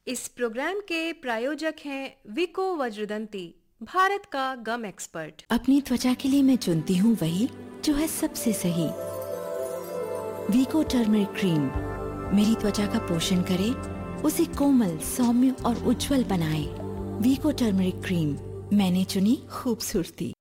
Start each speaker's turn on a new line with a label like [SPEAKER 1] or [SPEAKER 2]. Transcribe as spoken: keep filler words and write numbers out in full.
[SPEAKER 1] इस प्रोग्राम के प्रायोजक हैं विको वज्रदंती, भारत का गम एक्सपर्ट।
[SPEAKER 2] अपनी त्वचा के लिए मैं चुनती हूँ वही जो है सबसे सही। वीको टर्मरिक क्रीम मेरी त्वचा का पोषण करे, उसे कोमल, सौम्य और उज्जवल बनाए। वीको टर्मरिक क्रीम, मैंने चुनी खूबसूरती।